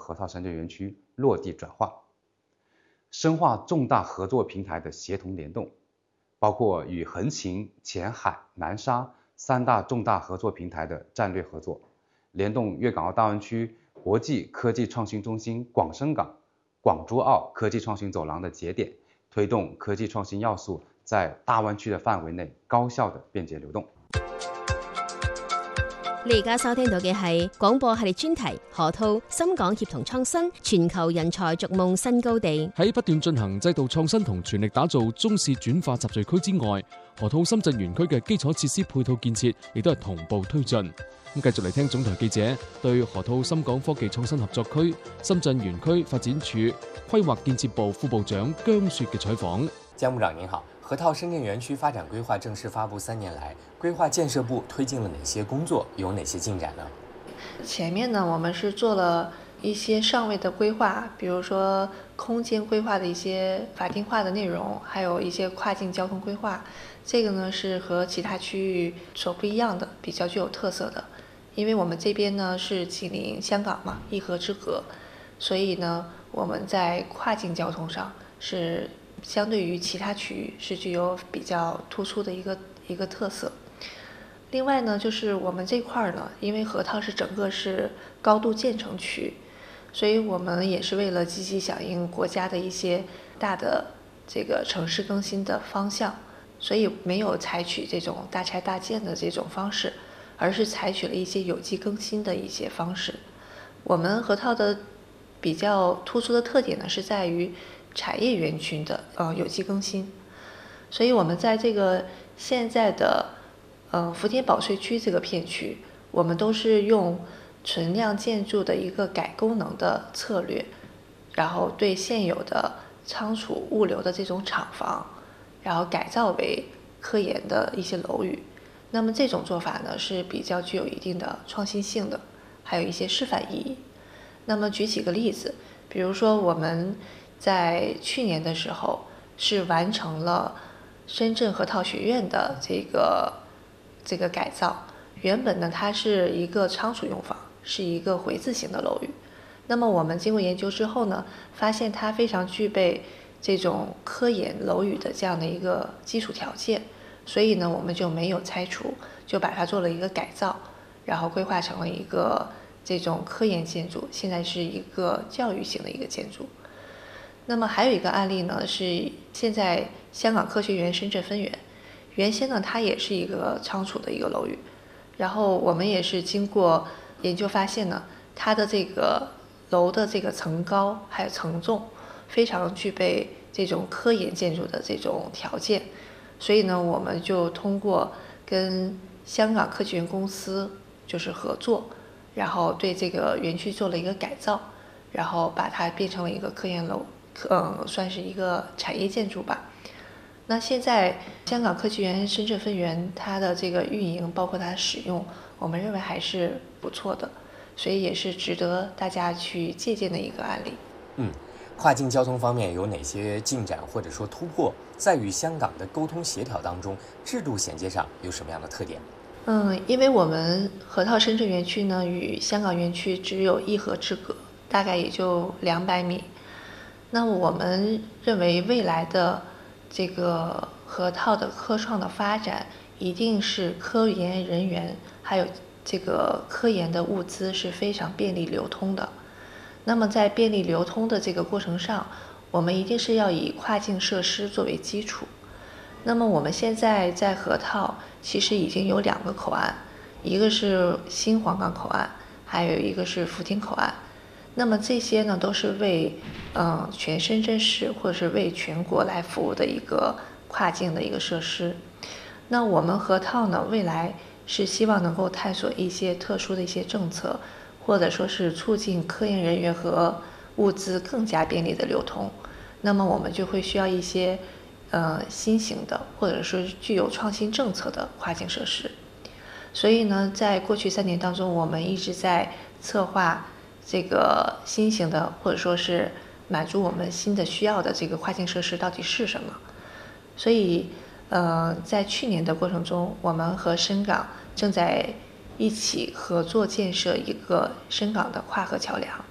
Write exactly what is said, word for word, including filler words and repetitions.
河套深圳园区落地转化，深化重大合作平台的协同联动，包括与横琴、前海、南沙三大重大合作平台的战略合作，联动粤港澳大湾区国际科技创新中心广深港、广珠澳科技创新走廊的节点，推动科技創新要素在大灣區嘅範圍內高效的便捷流動。 你而家收聽到嘅係廣播系列專題河套深港協同創新，全球人才逐夢新高地。 喺不斷進行制度創新同全力打造中試轉化集聚區之外，河套深圳園區嘅基礎設施配套建設亦都係同步推進。咁繼續嚟聽總台記者對河套深港科技創新合作區深圳園區發展處規劃建設部副部長姜雪嘅採訪。 姜部長您好，河套深圳園區發展規劃正式發布三年來，規劃建設部推進了哪些工作，有哪些進展呢？ 前面呢，我們是做了一些上位的規劃，比如說空間規劃的一些法定化的內容，還有一些跨境交通規劃。這個呢是和其他區域所不一樣的，比較具有特色的。因為我們這邊呢是緊鄰香港嘛，一河之隔，所以呢我們在跨境交通上是相對於其他區域是具有比較突出的一個一個特色。另外呢，就是我們這塊呢，因為河套是整個是高度建成區，所以我們也是為了積極響應國家的一些大的這個城市更新的方向，所以沒有採取這種大拆大建的這種方式，而是採取了一些有機更新的一些方式。我們河套的比較突出的特點呢，是在於產業園區的呃有機更新。所以我們在這個現在的呃福田保稅區這個片區，我們都是用存量建築的一個改功能的策略，然後對現有的倉儲物流的這種廠房，然後改造為科研的一些樓宇。那麼這種做法呢是比較具有一定的創新性的，還有一些示範意義。那麼舉幾個例子，比如說我們在去年的時候是完成了深圳河套學院的這個這個改造。原本呢它是一個倉儲用房，是一個回字形的樓宇。那麼我們經過研究之後呢，發現它非常具備這種科研樓宇的這樣的一個基礎條件。所以呢，我們就沒有拆除，就把它做了一個改造，然後規劃成了一個這種科研建築，現在是一個教育型的一個建築。那麼還有一個案例呢，是現在香港科學園深圳分園，原先呢它也是一個倉儲的一個樓宇，然後我們也是經過研究發現呢，它的這個樓的這個層高還有承重，非常具備這種科研建築的這種條件。所以呢，我們就通過跟香港科技園公司就是合作，然後對這個園區做了一個改造，然後把它變成了一個科研樓，嗯，算是一個產業建築吧。那現在香港科技園深圳分園它的這個運營，包括它使用，我們認為還是不錯的，所以也是值得大家去借鑑的一個案例。 嗯。跨境交通方面有哪些進展或者說突破？在與香港的溝通協調當中，制度銜接上有什麼樣的特點？ 嗯，因為我們河套深圳園區呢與香港園區只有一河之隔，大概也就兩百米。那我們認為未來的這個河套的科創的發展，一定是科研人員還有這個科研的物資是非常便利流通的。那麼在便利流通的這個過程上，我們一定是要以跨境設施作為基礎。那麼我們現在在河套其實已經有兩個口岸，一個是新皇崗口岸，還有一個是福田口岸。那麼這些呢都是為嗯全深圳市或者是為全國來服務的一個跨境的一個設施。那我們河套呢未來是希望能夠探索一些特殊的一些政策，或者說是促進科研人員和物資更加便利的流通，那麼我們就會需要一些呃新型的或者說具有創新政策的跨境設施。所以呢，在過去三年當中，我們一直在策劃這個新型的或者說是滿足我們新的需要的這個跨境設施到底是什麼。所以呃，在去年的過程中，我們和深港正在一起合作建設一個深港的跨河橋梁。